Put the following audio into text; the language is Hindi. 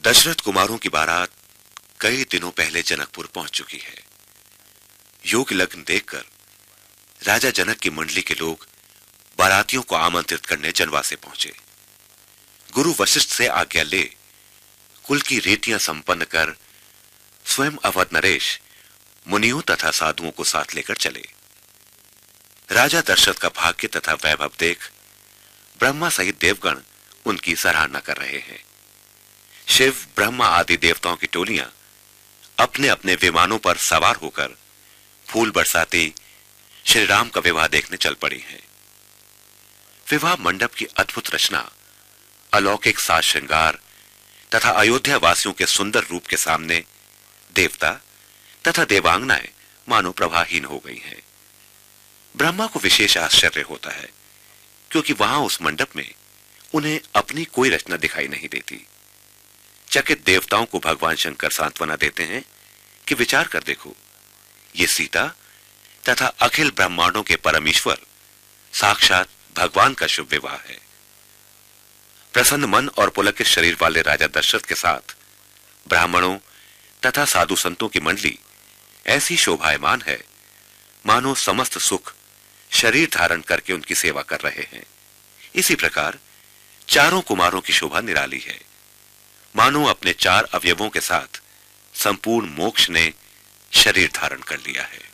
दशरथ कुमारों की बारात कई दिनों पहले जनकपुर पहुंच चुकी है। योग लग्न देखकर राजा जनक की मंडली के लोग बारातियों को आमंत्रित करने जनवासे पहुंचे। गुरु वशिष्ठ से आज्ञा ले कुल की रीतियां संपन्न कर स्वयं अवध नरेश मुनियों तथा साधुओं को साथ लेकर चले। राजा दशरथ का भाग्य तथा वैभव देख ब्रह्मा सहित देवगण उनकी सराहना कर रहे हैं। शिव, ब्रह्मा आदि देवताओं की टोलियां अपने अपने विमानों पर सवार होकर फूल बरसाती श्री राम का विवाह देखने चल पड़ी हैं। विवाह मंडप की अद्भुत रचना, अलौकिक साज श्रृंगार तथा अयोध्या वासियों के सुंदर रूप के सामने देवता तथा देवांगनाएं मानो प्रभाहीन हो गई हैं। ब्रह्मा को विशेष आश्चर्य होता है क्योंकि वहां उस मंडप में उन्हें अपनी कोई रचना दिखाई नहीं देती। चकित देवताओं को भगवान शंकर सांत्वना देते हैं कि विचार कर देखो, ये सीता तथा अखिल ब्रह्मांडों के परमेश्वर साक्षात भगवान का शुभ विवाह है। प्रसन्न मन और पुलकित शरीर वाले राजा दशरथ के साथ ब्राह्मणों तथा साधु संतों की मंडली ऐसी शोभायमान है मानो समस्त सुख शरीर धारण करके उनकी सेवा कर रहे हैं। इसी प्रकार चारों कुमारों की शोभा निराली है, मानो अपने चार अवयवों के साथ संपूर्ण मोक्ष ने शरीर धारण कर लिया है।